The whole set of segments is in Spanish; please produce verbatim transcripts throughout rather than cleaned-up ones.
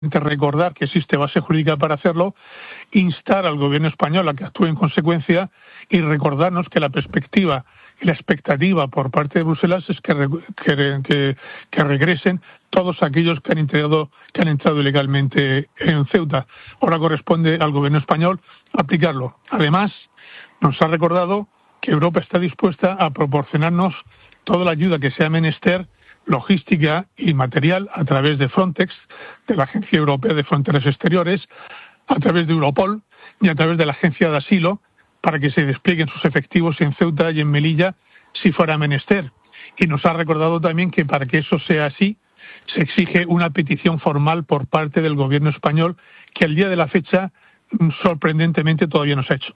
recordar que existe base jurídica para hacerlo, instar al gobierno español a que actúe en consecuencia y recordarnos que la perspectiva y la expectativa por parte de Bruselas es que, que, que, que regresen todos aquellos que han entrado, que han entrado ilegalmente en Ceuta. Ahora corresponde al gobierno español aplicarlo. Además, nos ha recordado que Europa está dispuesta a proporcionarnos toda la ayuda que sea menester, logística y material, a través de Frontex, de la Agencia Europea de Fronteras Exteriores, a través de Europol y a través de la Agencia de Asilo, para que se desplieguen sus efectivos en Ceuta y en Melilla si fuera menester. Y nos ha recordado también que para que eso sea así, se exige una petición formal por parte del gobierno español, que al día de la fecha, sorprendentemente, todavía no se ha hecho.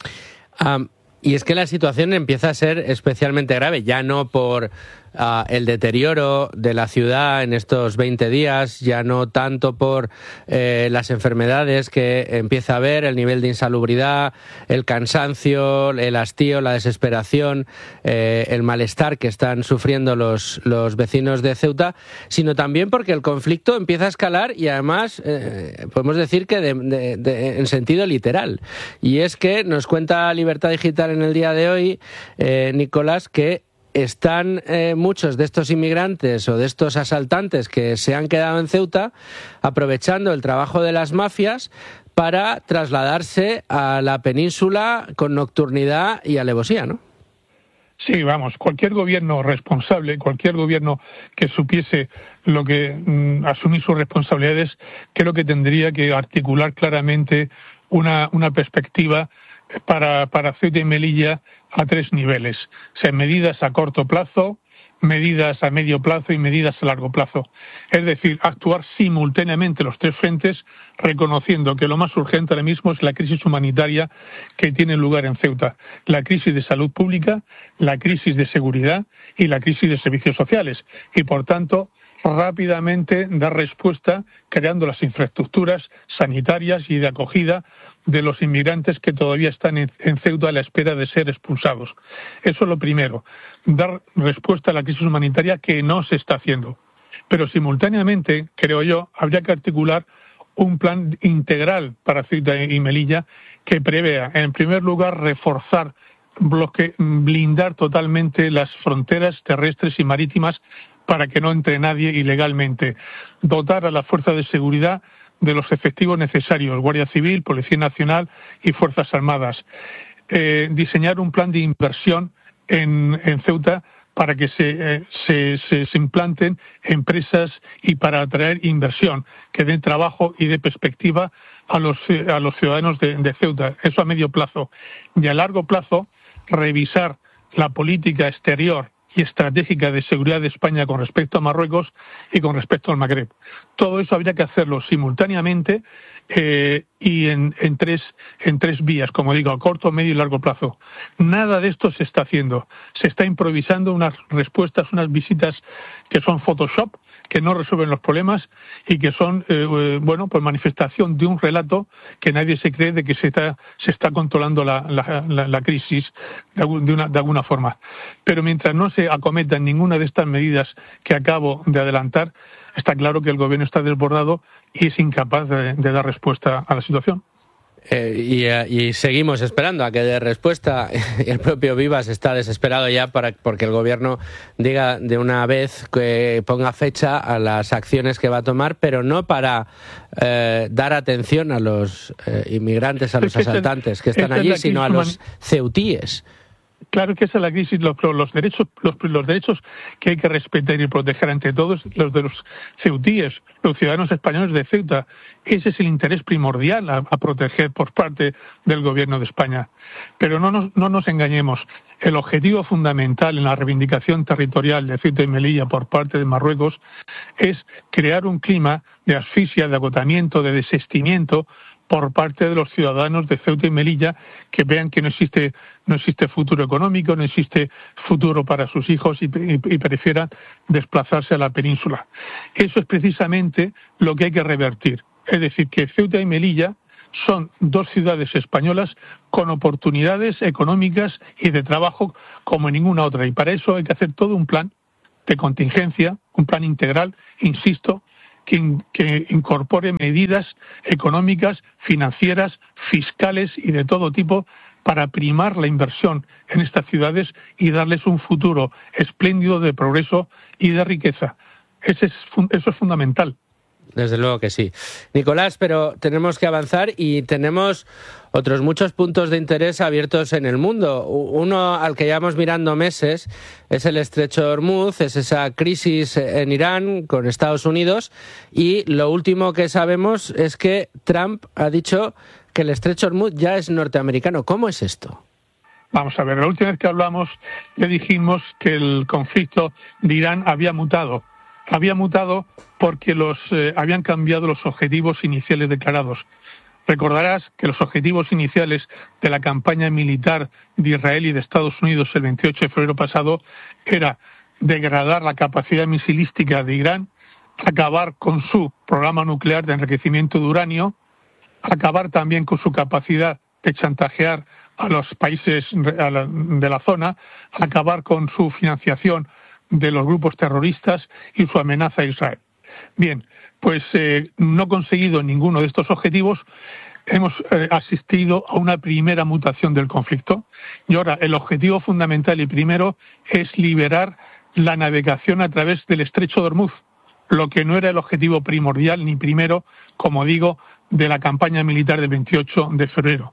Um... Y es que la situación empieza a ser especialmente grave, ya no por uh, el deterioro de la ciudad en estos veinte días, ya no tanto por eh, las enfermedades que empieza a haber, el nivel de insalubridad, el cansancio, el hastío, la desesperación, eh, el malestar que están sufriendo los, los vecinos de Ceuta, sino también porque el conflicto empieza a escalar y además eh, podemos decir que de, de, de, en sentido literal. Y es que nos cuenta Libertad Digital en el día de hoy, eh, Nicolás, que están eh, muchos de estos inmigrantes o de estos asaltantes que se han quedado en Ceuta aprovechando el trabajo de las mafias para trasladarse a la península con nocturnidad y alevosía, ¿no? Sí, vamos, cualquier gobierno responsable, cualquier gobierno que supiese lo que mm, asumir sus responsabilidades, creo que tendría que articular claramente una, una perspectiva para, para Ceuta y Melilla a tres niveles. O sea, medidas a corto plazo, medidas a medio plazo y medidas a largo plazo. Es decir, actuar simultáneamente los tres frentes, reconociendo que lo más urgente ahora mismo es la crisis humanitaria que tiene lugar en Ceuta, la crisis de salud pública, la crisis de seguridad y la crisis de servicios sociales. Y, por tanto, rápidamente dar respuesta creando las infraestructuras sanitarias y de acogida de los inmigrantes que todavía están en, en Ceuta a la espera de ser expulsados. Eso es lo primero, dar respuesta a la crisis humanitaria que no se está haciendo. Pero simultáneamente, creo yo, habría que articular un plan integral para Ceuta y Melilla que prevea, en primer lugar, reforzar, bloque, blindar totalmente las fronteras terrestres y marítimas para que no entre nadie ilegalmente, dotar a la fuerza de seguridad de los efectivos necesarios, Guardia Civil, Policía Nacional y Fuerzas Armadas. Eh, diseñar un plan de inversión en, en Ceuta para que se, eh, se, se, se implanten empresas y para atraer inversión, que den trabajo y de perspectiva a los, a los ciudadanos de, de Ceuta. Eso a medio plazo. Y a largo plazo, revisar la política exterior y estratégica de seguridad de España con respecto a Marruecos y con respecto al Magreb. Todo eso habría que hacerlo simultáneamente eh, y en, en, tres, en tres vías, como digo, a corto, medio y largo plazo. Nada de esto se está haciendo. Se está improvisando unas respuestas, unas visitas que son Photoshop, que no resuelven los problemas y que son, eh, bueno, pues manifestación de un relato que nadie se cree de que se está, se está controlando la, la, la, la crisis de, de, una, de alguna forma. Pero mientras no se acometan ninguna de estas medidas que acabo de adelantar, está claro que el gobierno está desbordado y es incapaz de, de dar respuesta a la situación. Eh, y, y seguimos esperando a que dé respuesta. El propio Vivas está desesperado ya para porque el gobierno diga de una vez, que ponga fecha a las acciones que va a tomar, pero no para eh, dar atención a los eh, inmigrantes, a los asaltantes que están allí, sino a los ceutíes. Claro que esa es la crisis, los, los derechos los, los derechos que hay que respetar y proteger ante todos, los de los ceutíes, los ciudadanos españoles de Ceuta. Ese es el interés primordial a, a proteger por parte del gobierno de España. Pero no nos, no nos engañemos. El objetivo fundamental en la reivindicación territorial de Ceuta y Melilla por parte de Marruecos es crear un clima de asfixia, de agotamiento, de desistimiento por parte de los ciudadanos de Ceuta y Melilla, que vean que no existe no existe futuro económico, no existe futuro para sus hijos y, y, y prefieran desplazarse a la península. Eso es precisamente lo que hay que revertir. Es decir, que Ceuta y Melilla son dos ciudades españolas con oportunidades económicas y de trabajo como ninguna otra. Y para eso hay que hacer todo un plan de contingencia, un plan integral, insisto, que, in, que incorpore medidas económicas, financieras, fiscales y de todo tipo para primar la inversión en estas ciudades y darles un futuro espléndido de progreso y de riqueza. Ese es, eso es fundamental. Desde luego que sí. Nicolás, pero tenemos que avanzar y tenemos otros muchos puntos de interés abiertos en el mundo. Uno al que llevamos mirando meses es el estrecho de Hormuz, es esa crisis en Irán con Estados Unidos, y lo último que sabemos es que Trump ha dicho que el estrecho de Hormuz ya es norteamericano. ¿Cómo es esto? Vamos a ver, la última vez que hablamos le dijimos que el conflicto de Irán había mutado. Había mutado porque los eh, habían cambiado los objetivos iniciales declarados. Recordarás que los objetivos iniciales de la campaña militar de Israel y de Estados Unidos el veintiocho de febrero pasado era degradar la capacidad misilística de Irán, acabar con su programa nuclear de enriquecimiento de uranio, acabar también con su capacidad de chantajear a los países de la zona, acabar con su financiación de los grupos terroristas y su amenaza a Israel. Bien, pues eh, no conseguido ninguno de estos objetivos, hemos eh, asistido a una primera mutación del conflicto y ahora el objetivo fundamental y primero es liberar la navegación a través del estrecho de Hormuz, lo que no era el objetivo primordial ni primero, como digo, de la campaña militar del veintiocho de febrero.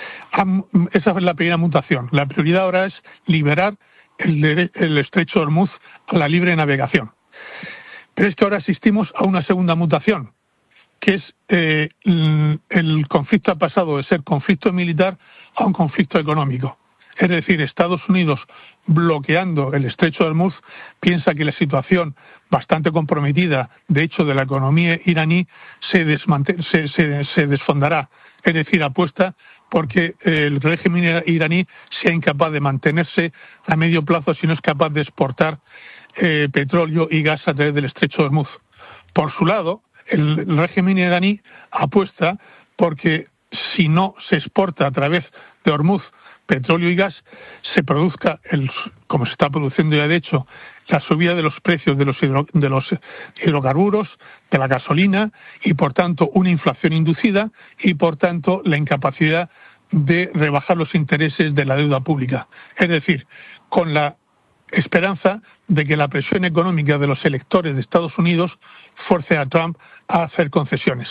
Esa es la primera mutación. La prioridad ahora es liberar el, el estrecho de Hormuz a la libre navegación. Pero es que ahora asistimos a una segunda mutación, que es eh, el, el conflicto ha pasado de ser conflicto militar a un conflicto económico. Es decir, Estados Unidos, bloqueando el estrecho de Hormuz, piensa que la situación bastante comprometida, de hecho, de la economía iraní se, desmante- se, se, se desfondará. Es decir, apuesta porque el régimen iraní sea incapaz de mantenerse a medio plazo si no es capaz de exportar eh, petróleo y gas a través del estrecho de Hormuz. Por su lado, el, el régimen iraní apuesta porque si no se exporta a través de Hormuz petróleo y gas, se produzca, el, como se está produciendo ya de hecho, la subida de los precios de los, hidro, de los hidrocarburos, de la gasolina, y por tanto una inflación inducida y por tanto la incapacidad de rebajar los intereses de la deuda pública. Es decir, con la esperanza de que la presión económica de los electores de Estados Unidos force a Trump a hacer concesiones.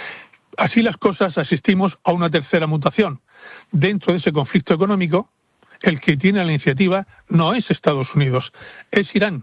Así las cosas, asistimos a una tercera mutación. Dentro de ese conflicto económico, el que tiene la iniciativa no es Estados Unidos, es Irán.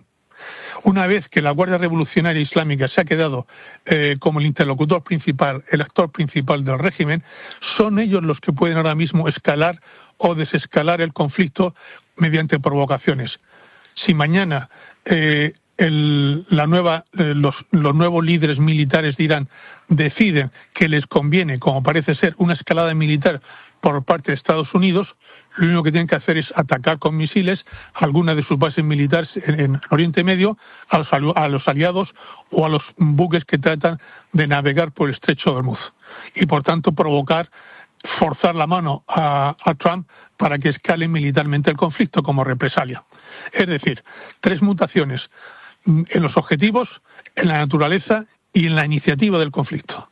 Una vez que la Guardia Revolucionaria Islámica se ha quedado eh, como el interlocutor principal, el actor principal del régimen, son ellos los que pueden ahora mismo escalar o desescalar el conflicto mediante provocaciones. Si mañana eh, el, la nueva, eh, los, los nuevos líderes militares de Irán deciden que les conviene, como parece ser, una escalada militar por parte de Estados Unidos, lo único que tienen que hacer es atacar con misiles algunas de sus bases militares en, en Oriente Medio, a los, a los aliados o a los buques que tratan de navegar por el estrecho de Hormuz. Y por tanto provocar, forzar la mano a, a Trump para que escale militarmente el conflicto como represalia. Es decir, tres mutaciones en los objetivos, en la naturaleza y en la iniciativa del conflicto.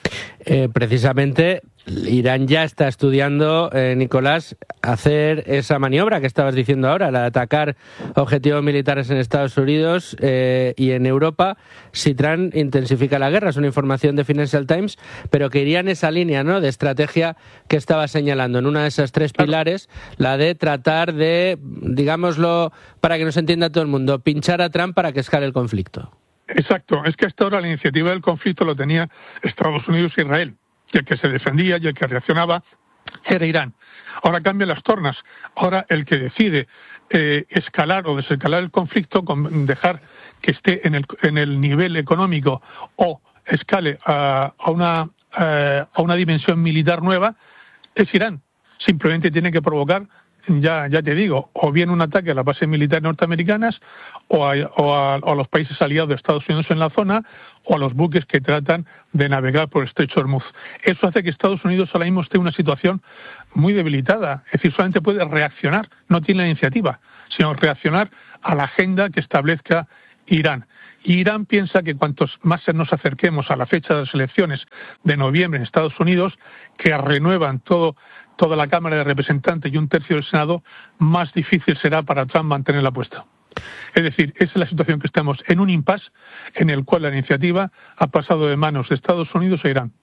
Eh, precisamente Irán ya está estudiando, eh, Nicolás, hacer esa maniobra que estabas diciendo ahora, la de atacar objetivos militares en Estados Unidos eh, y en Europa si Trump intensifica la guerra. Es una información de Financial Times, pero que iría en esa línea, ¿no?, de estrategia que estaba señalando, en una de esas tres pilares, la de tratar de, digámoslo, para que nos entienda todo el mundo, pinchar a Trump para que escale el conflicto. Exacto, es que hasta ahora la iniciativa del conflicto lo tenía Estados Unidos e Israel, y el que se defendía y el que reaccionaba era Irán. Ahora cambian las tornas, ahora el que decide eh, escalar o desescalar el conflicto, con dejar que esté en el, en el nivel económico o escale a, a, una, eh, a una dimensión militar nueva, es Irán. Simplemente tiene que provocar, ya, ya te digo, o bien un ataque a las bases militares norteamericanas o a, o, a, o a los países aliados de Estados Unidos en la zona o a los buques que tratan de navegar por el estrecho de Hormuz. Eso hace que Estados Unidos ahora mismo esté en una situación muy debilitada. Es decir, solamente puede reaccionar, no tiene la iniciativa, sino reaccionar a la agenda que establezca Irán. Y Irán piensa que cuantos más nos acerquemos a la fecha de las elecciones de noviembre en Estados Unidos, que renuevan todo, toda la Cámara de Representantes y un tercio del Senado, más difícil será para Trump mantener la apuesta. Es decir, esa es la situación que estamos en un impasse en el cual la iniciativa ha pasado de manos de Estados Unidos a Irán.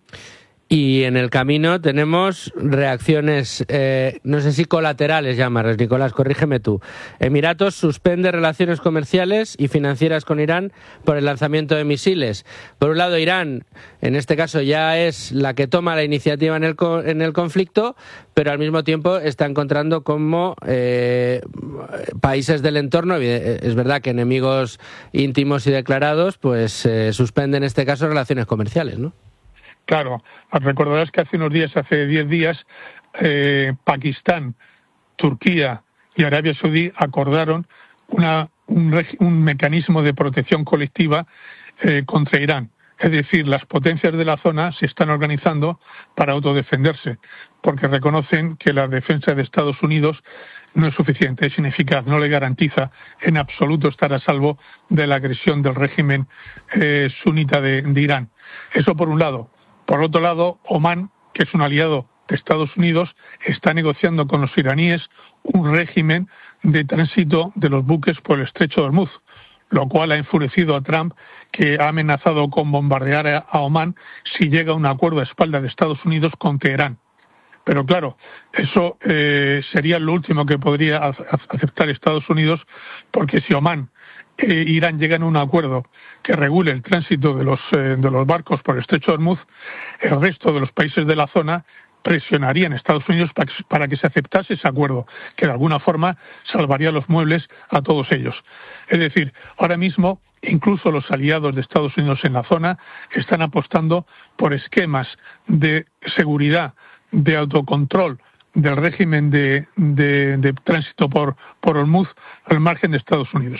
Y en el camino tenemos reacciones, eh, no sé si colaterales llamarlas, Nicolás, corrígeme tú. Emiratos suspende relaciones comerciales y financieras con Irán por el lanzamiento de misiles. Por un lado, Irán, en este caso, ya es la que toma la iniciativa en el, en el conflicto, pero al mismo tiempo está encontrando como eh, países del entorno, es verdad que enemigos íntimos y declarados, pues eh, suspenden en este caso relaciones comerciales, ¿no? Claro, recordarás que hace unos días, hace diez días, eh, Pakistán, Turquía y Arabia Saudí acordaron una, un, un mecanismo de protección colectiva eh, contra Irán. Es decir, las potencias de la zona se están organizando para autodefenderse, porque reconocen que la defensa de Estados Unidos no es suficiente, es ineficaz, no le garantiza en absoluto estar a salvo de la agresión del régimen eh, sunita de, de Irán. Eso por un lado. Por otro lado, Omán, que es un aliado de Estados Unidos, está negociando con los iraníes un régimen de tránsito de los buques por el estrecho de Hormuz, lo cual ha enfurecido a Trump, que ha amenazado con bombardear a Omán si llega a un acuerdo a espaldas de Estados Unidos con Teherán. Pero claro, eso eh, sería lo último que podría aceptar Estados Unidos, porque si Omán e Irán llegan a un acuerdo que regule el tránsito de los, eh, de los barcos por el estrecho de Hormuz, el resto de los países de la zona presionarían a Estados Unidos para que, para que se aceptase ese acuerdo, que de alguna forma salvaría los muebles a todos ellos. Es decir, ahora mismo incluso los aliados de Estados Unidos en la zona están apostando por esquemas de seguridad, de autocontrol del régimen de, de, de tránsito por, por Hormuz al margen de Estados Unidos.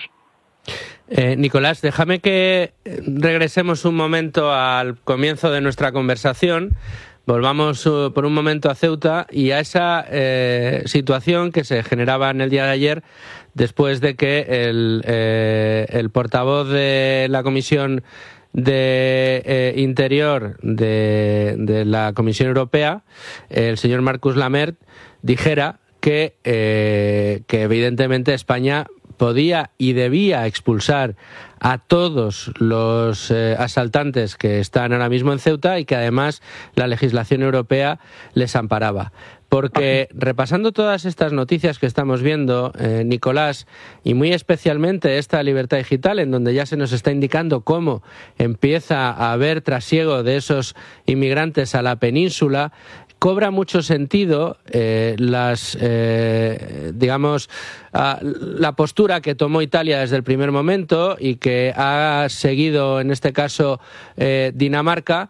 Eh, Nicolás, déjame que regresemos un momento al comienzo de nuestra conversación, volvamos uh, por un momento a Ceuta y a esa eh, situación que se generaba en el día de ayer después de que el, eh, el portavoz de la Comisión de eh, Interior de, de la Comisión Europea, el señor Marcus Lamert, dijera que, eh, que evidentemente España podía y debía expulsar a todos los eh, asaltantes que están ahora mismo en Ceuta y que además la legislación europea les amparaba. Porque repasando todas estas noticias que estamos viendo, eh, Nicolás, y muy especialmente esta libertad digital, en donde ya se nos está indicando cómo empieza a haber trasiego de esos inmigrantes a la península, cobra mucho sentido eh, las, eh, digamos, uh, la postura que tomó Italia desde el primer momento y que ha seguido, en este caso, eh, Dinamarca.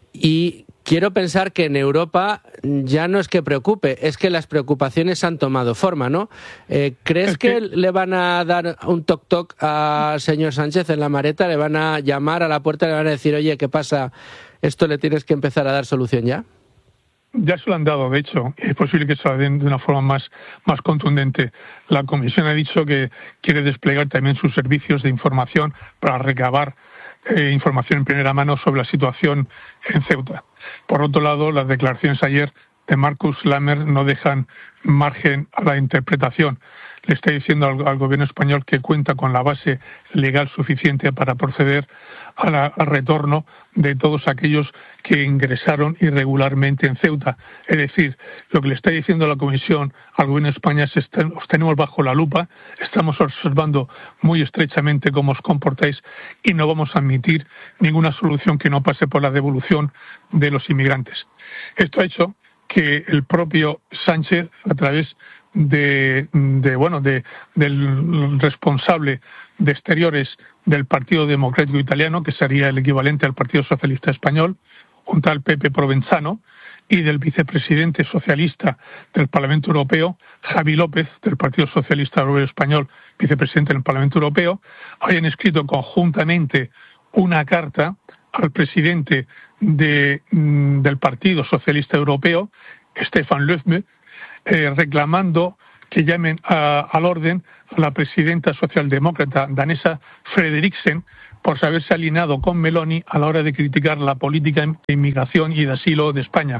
Y quiero pensar que en Europa ya no es que preocupe, es que las preocupaciones han tomado forma, ¿no? Eh, ¿Crees es que... que le van a dar un toc-toc al señor Sánchez en la Mareta? ¿Le van a llamar a la puerta y le van a decir, oye, ¿qué pasa? ¿Esto le tienes que empezar a dar solución ya? Ya se lo han dado, de hecho, y es posible que se lo den de una forma más, más contundente. La Comisión ha dicho que quiere desplegar también sus servicios de información para recabar eh, información en primera mano sobre la situación en Ceuta. Por otro lado, las declaraciones ayer de Marcus Lamert no dejan margen a la interpretación. Le está diciendo al, al gobierno español que cuenta con la base legal suficiente para proceder a la, al retorno de todos aquellos que ingresaron irregularmente en Ceuta. Es decir, lo que le está diciendo la Comisión al gobierno de España es que os tenemos bajo la lupa, estamos observando muy estrechamente cómo os comportáis y no vamos a admitir ninguna solución que no pase por la devolución de los inmigrantes. Esto ha hecho que el propio Sánchez, a través de, de bueno, de, del responsable de Exteriores del Partido Democrático Italiano, que sería el equivalente al Partido Socialista Español, un tal Pepe Provenzano, y del vicepresidente socialista del Parlamento Europeo, Javi López, del Partido Socialista Obrero Español, vicepresidente del Parlamento Europeo, hayan escrito conjuntamente una carta al presidente de, del Partido Socialista Europeo, Stefan Löfven, eh, reclamando que llamen a, al orden a la presidenta socialdemócrata danesa Frederiksen por haberse alineado con Meloni a la hora de criticar la política de inmigración y de asilo de España.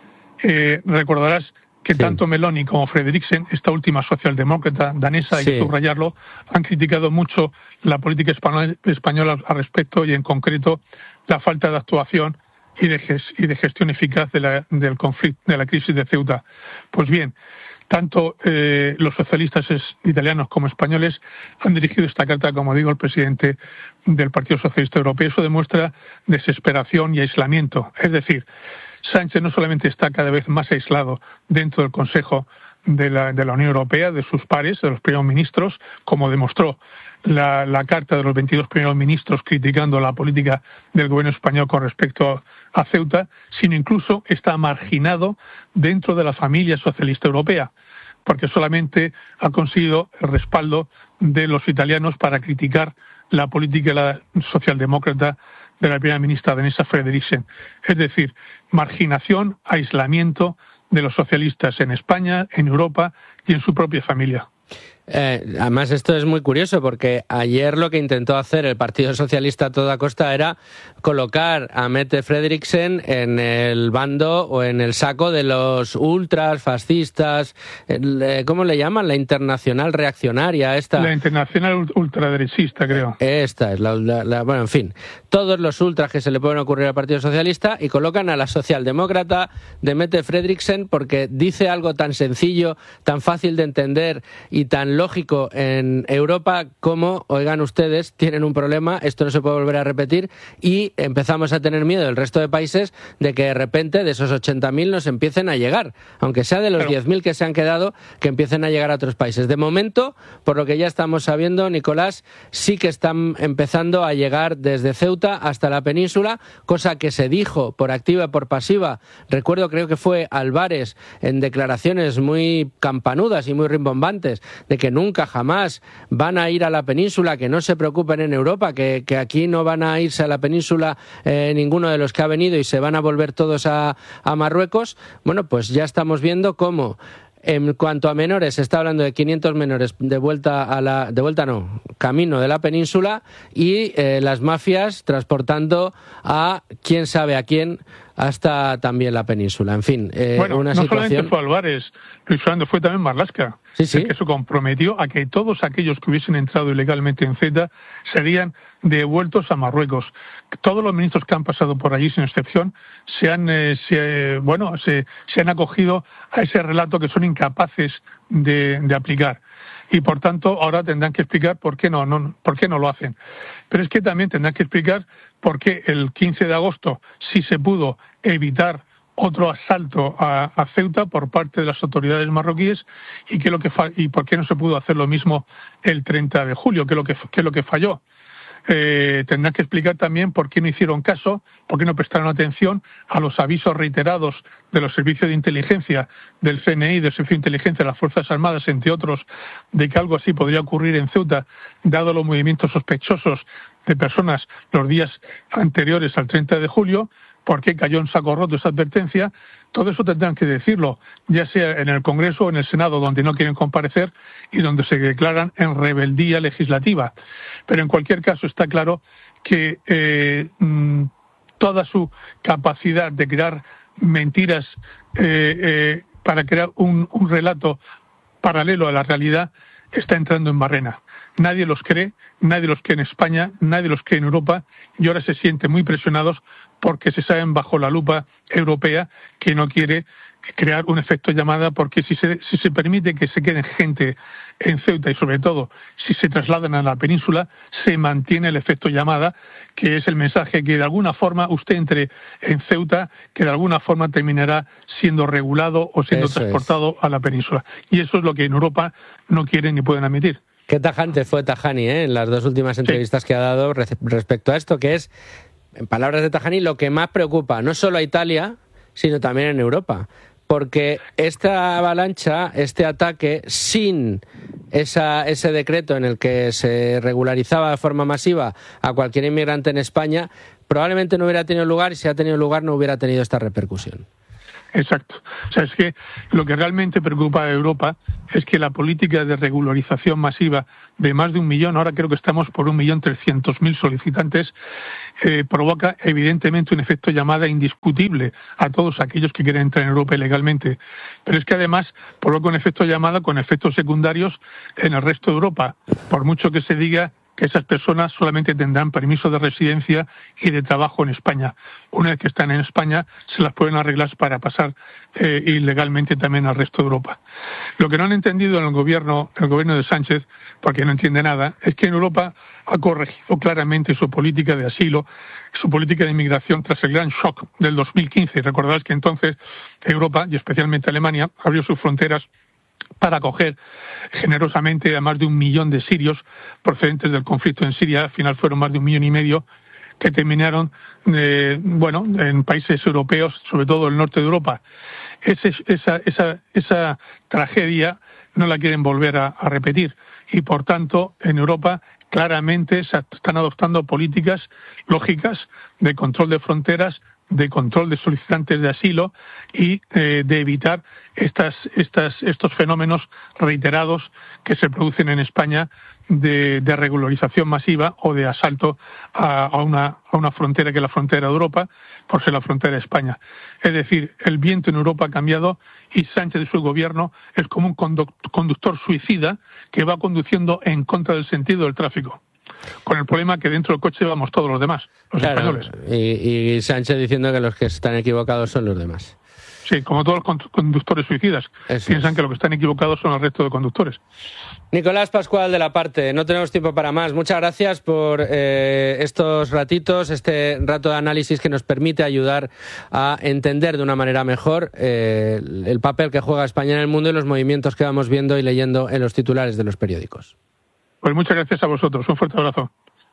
Eh, recordarás que sí. Tanto Meloni como Frederiksen, esta última socialdemócrata danesa, hay sí. que subrayarlo, han criticado mucho la política española al respecto y en concreto la falta de actuación y de, ges- y de gestión eficaz de la, del conflicto, de la crisis de Ceuta. Pues bien, tanto eh, los socialistas italianos como españoles han dirigido esta carta, como digo, al presidente del Partido Socialista Europeo. Eso demuestra desesperación y aislamiento. Es decir, Sánchez no solamente está cada vez más aislado dentro del Consejo de la, de la Unión Europea, de sus pares, de los primeros ministros, como demostró la, la carta de los veintidós primeros ministros criticando la política del gobierno español con respecto a Ceuta, sino incluso está marginado dentro de la familia socialista europea, porque solamente ha conseguido el respaldo de los italianos para criticar la política de la socialdemócrata de la primera ministra danesa Frederiksen. Es decir, marginación, aislamiento de los socialistas en España, en Europa y en su propia familia. Eh, además, esto es muy curioso porque ayer lo que intentó hacer el Partido Socialista a toda costa era colocar a Mette Frederiksen en el bando o en el saco de los ultras, fascistas, el, ¿cómo le llaman? La internacional reaccionaria. Esta. La internacional ultraderechista, creo. Esta es la, la, la... Bueno, en fin, todos los ultras que se le pueden ocurrir al Partido Socialista y colocan a la socialdemócrata de Mette Frederiksen porque dice algo tan sencillo, tan fácil de entender y tan lógico en Europa como, oigan ustedes, tienen un problema, esto no se puede volver a repetir y empezamos a tener miedo el resto de países de que de repente de esos ochenta mil nos empiecen a llegar, aunque sea de los diez mil que se han quedado, que empiecen a llegar a otros países. De momento, por lo que ya estamos sabiendo, Nicolás, sí que están empezando a llegar desde Ceuta hasta la península, cosa que se dijo por activa y por pasiva. Recuerdo, creo que fue Álvarez, en declaraciones muy campanudas y muy rimbombantes, de que nunca jamás van a ir a la península, que no se preocupen en Europa, que, que aquí no van a irse a la península eh, ninguno de los que ha venido y se van a volver todos a, a Marruecos. Bueno, pues ya estamos viendo cómo en cuanto a menores, se está hablando de quinientos menores de vuelta a la, de vuelta no, camino de la península y eh, las mafias transportando a quién sabe a quién hasta también la península. En fin, eh, bueno, una no situación... solamente fue Álvarez, Luis Fernando, fue también Marlaska, sí, sí. el que se comprometió a que todos aquellos que hubiesen entrado ilegalmente en Ceuta serían devueltos a Marruecos. Todos los ministros que han pasado por allí, sin excepción, se han, eh, se, bueno, se, se han acogido a ese relato que son incapaces de, de aplicar. Y por tanto ahora tendrán que explicar por qué no, no, por qué no lo hacen. Pero es que también tendrán que explicar por qué el quince de agosto sí se pudo evitar otro asalto a, a Ceuta por parte de las autoridades marroquíes y que lo que fa- y por qué no se pudo hacer lo mismo el treinta de julio, que es lo que que es lo que falló. Eh, tendrán que explicar también por qué no hicieron caso, por qué no prestaron atención a los avisos reiterados de los servicios de inteligencia, del C N I, del Servicio de Inteligencia de las Fuerzas Armadas, entre otros, de que algo así podría ocurrir en Ceuta, dado los movimientos sospechosos de personas los días anteriores al treinta de julio, por qué cayó en saco roto esa advertencia. Todo eso tendrán que decirlo, ya sea en el Congreso o en el Senado, donde no quieren comparecer y donde se declaran en rebeldía legislativa. Pero en cualquier caso está claro que eh, toda su capacidad de crear mentiras eh, eh, para crear un, un relato paralelo a la realidad está entrando en barrena. Nadie los cree, nadie los cree en España, nadie los cree en Europa y ahora se sienten muy presionados porque se saben bajo la lupa europea que no quiere crear un efecto llamada, porque si se, si se permite que se queden gente en Ceuta y sobre todo si se trasladan a la península, se mantiene el efecto llamada, que es el mensaje que de alguna forma usted entre en Ceuta, que de alguna forma terminará siendo regulado o siendo eso transportado es. a la península. Y eso es lo que en Europa no quieren ni pueden admitir. Qué tajante fue Tajani, ¿eh? En las dos últimas entrevistas sí. que ha dado respecto a esto, que es, en palabras de Tajani, lo que más preocupa no solo a Italia, sino también en Europa. Porque esta avalancha, este ataque, sin esa, ese decreto en el que se regularizaba de forma masiva a cualquier inmigrante en España, probablemente no hubiera tenido lugar y si ha tenido lugar no hubiera tenido esta repercusión. Exacto. O sea, es que lo que realmente preocupa a Europa es que la política de regularización masiva de más de un millón, ahora creo que estamos por un millón trescientos mil solicitantes, eh, provoca evidentemente un efecto llamada indiscutible a todos aquellos que quieren entrar en Europa ilegalmente. Pero es que además provoca un efecto llamada con efectos secundarios en el resto de Europa. Por mucho que se diga que esas personas solamente tendrán permiso de residencia y de trabajo en España. Una vez que están en España, se las pueden arreglar para pasar eh, ilegalmente también al resto de Europa. Lo que no han entendido en el gobierno, el gobierno de Sánchez, porque no entiende nada, es que en Europa ha corregido claramente su política de asilo, su política de inmigración tras el gran shock del dos mil quince. Recordarás que entonces Europa, y especialmente Alemania, abrió sus fronteras para acoger generosamente a más de un millón de sirios procedentes del conflicto en Siria. Al final fueron más de un millón y medio que terminaron eh, bueno, en países europeos, sobre todo el norte de Europa. Ese, esa, esa, esa tragedia no la quieren volver a, a repetir y, por tanto, en Europa claramente se están adoptando políticas lógicas de control de fronteras, de control de solicitantes de asilo y eh, de evitar estas, estas, estos fenómenos reiterados que se producen en España de, de regularización masiva o de asalto a, a, una, a una frontera que es la frontera de Europa por ser la frontera de España. Es decir, el viento en Europa ha cambiado y Sánchez y su gobierno es como un conductor suicida que va conduciendo en contra del sentido del tráfico. Con el problema que dentro del coche vamos todos los demás, los claro, españoles. Y, y Sánchez diciendo que los que están equivocados son los demás. Sí, como todos los conductores suicidas. Eso piensan es. que los que están equivocados son el resto de conductores. Nicolás Pascual de la Parte, no tenemos tiempo para más. Muchas gracias por eh, estos ratitos, este rato de análisis que nos permite ayudar a entender de una manera mejor eh, el papel que juega España en el mundo y los movimientos que vamos viendo y leyendo en los titulares de los periódicos. Pues muchas gracias a vosotros. Un fuerte abrazo.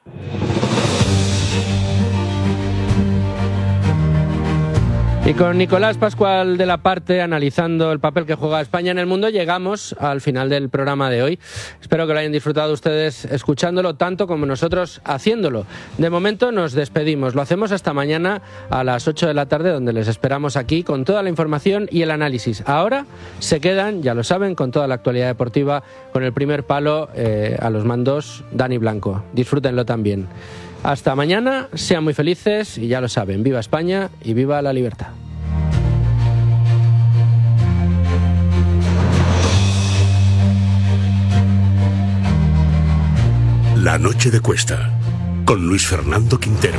Y con Nicolás Pascual de la Parte analizando el papel que juega España en el mundo, llegamos al final del programa de hoy. Espero que lo hayan disfrutado ustedes escuchándolo tanto como nosotros haciéndolo. De momento nos despedimos. Lo hacemos hasta mañana a las ocho de la tarde, donde les esperamos aquí con toda la información y el análisis. Ahora se quedan, ya lo saben, con toda la actualidad deportiva, con el primer palo eh, a los mandos Dani Blanco. Disfrútenlo también. Hasta mañana, sean muy felices y ya lo saben, viva España y viva la libertad. La noche de Cuesta, con Luis Fernando Quintero.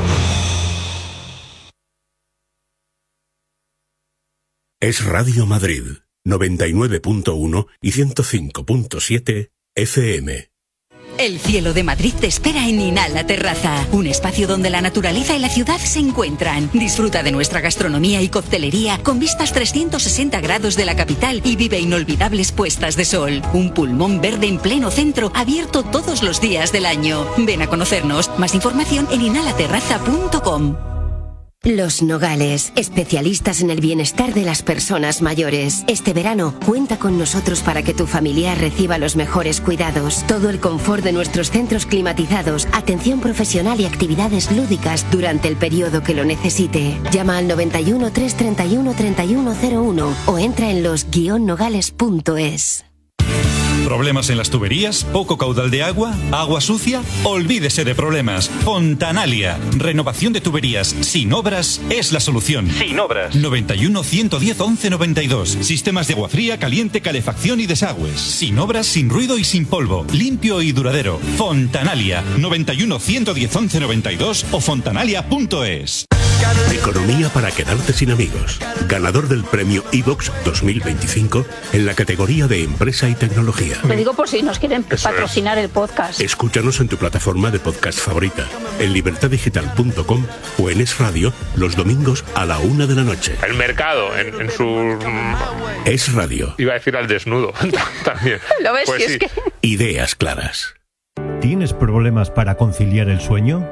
Es Radio Madrid, noventa y nueve punto uno y ciento cinco punto siete F M. El cielo de Madrid te espera en Inhala Terraza, un espacio donde la naturaleza y la ciudad se encuentran. Disfruta de nuestra gastronomía y coctelería con vistas trescientos sesenta grados de la capital y vive inolvidables puestas de sol. Un pulmón verde en pleno centro, abierto todos los días del año. Ven a conocernos. Más información en inhala terraza punto com. Los Nogales, especialistas en el bienestar de las personas mayores. Este verano, cuenta con nosotros para que tu familiar reciba los mejores cuidados. Todo el confort de nuestros centros climatizados, atención profesional y actividades lúdicas durante el periodo que lo necesite. Llama al noventa y uno, trescientos treinta y uno, treinta y uno cero uno o entra en los guion nogales punto es. ¿Problemas en las tuberías? ¿Poco caudal de agua? ¿Agua sucia? Olvídese de problemas. Fontanalia. Renovación de tuberías sin obras es la solución. Sin obras. noventa y uno, ciento diez, once noventa y dos. Sistemas de agua fría, caliente, calefacción y desagües. Sin obras, sin ruido y sin polvo. Limpio y duradero. Fontanalia. noventa y uno, ciento diez, once noventa y dos o fontanalia punto es. Economía para quedarte sin amigos. Ganador del premio iVox dos mil veinticinco en la categoría de empresa y tecnología. Lo digo por si nos quieren patrocinar el podcast. Escúchanos en tu plataforma de podcast favorita, en libertad digital punto com o en Es Radio los domingos a la una de la noche. El mercado en, en su... Es Radio. Iba a decir al desnudo también. ¿Lo ves? Pues si sí. es que... Ideas claras. ¿Tienes problemas para conciliar el sueño?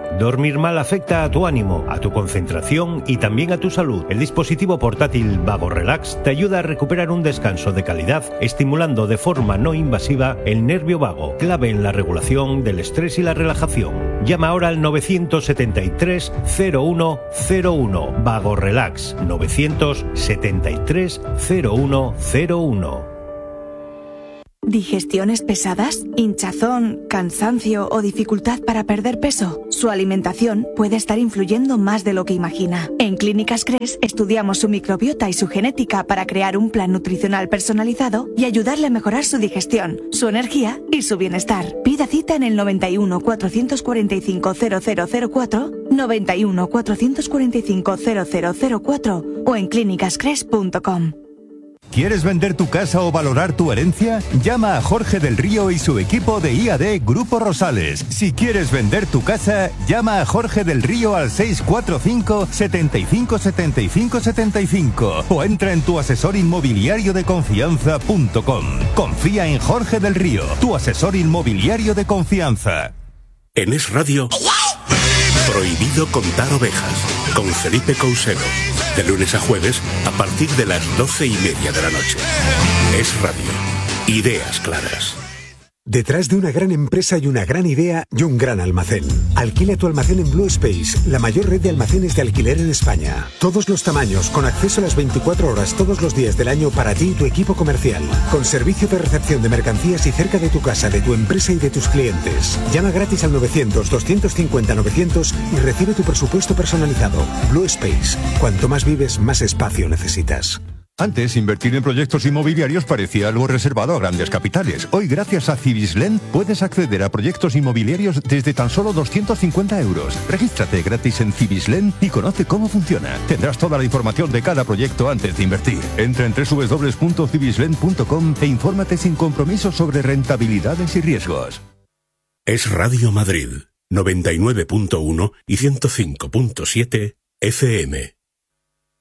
Dormir mal afecta a tu ánimo, a tu concentración y también a tu salud. El dispositivo portátil Vago Relax te ayuda a recuperar un descanso de calidad, estimulando de forma no invasiva el nervio vago, clave en la regulación del estrés y la relajación. Llama ahora al nueve siete tres, cero uno cero uno. Vago Relax, nueve siete tres, cero uno cero uno. ¿Digestiones pesadas? ¿Hinchazón, cansancio o dificultad para perder peso? Su alimentación puede estar influyendo más de lo que imagina. En Clínicas Cres estudiamos su microbiota y su genética para crear un plan nutricional personalizado y ayudarle a mejorar su digestión, su energía y su bienestar. Pida cita en el noventa y uno, cuatrocientos cuarenta y cinco, cero cero cero cuatro, noventa y uno, cuatrocientos cuarenta y cinco, cero cero cero cuatro o en clínicas cres punto com. ¿Quieres vender tu casa o valorar tu herencia? Llama a Jorge del Río y su equipo de I A D Grupo Rosales. Si quieres vender tu casa, llama a Jorge del Río al seis cuatro cinco, setenta y cinco, setenta y cinco, setenta y cinco o entra en tu asesor inmobiliario de confianza punto com. Confía en Jorge del Río, tu asesor inmobiliario de confianza. En Es Radio, prohibido contar ovejas, con Felipe Couselo. De lunes a jueves, a partir de las doce y media de la noche. Es Radio. Ideas claras. Detrás de una gran empresa y una gran idea y un gran almacén. Alquila tu almacén en Blue Space, la mayor red de almacenes de alquiler en España. Todos los tamaños, con acceso a las veinticuatro horas todos los días del año para ti y tu equipo comercial. Con servicio de recepción de mercancías y cerca de tu casa, de tu empresa y de tus clientes. Llama gratis al novecientos, doscientos cincuenta, novecientos y recibe tu presupuesto personalizado. Blue Space. Cuanto más vives, más espacio necesitas. Antes, invertir en proyectos inmobiliarios parecía algo reservado a grandes capitales. Hoy, gracias a Cibislen, puedes acceder a proyectos inmobiliarios desde tan solo doscientos cincuenta euros. Regístrate gratis en Cibislen y conoce cómo funciona. Tendrás toda la información de cada proyecto antes de invertir. Entra en doble u doble u doble u punto cibislen punto com e infórmate sin compromiso sobre rentabilidades y riesgos. Es Radio Madrid, noventa y nueve punto uno y ciento cinco punto siete F M.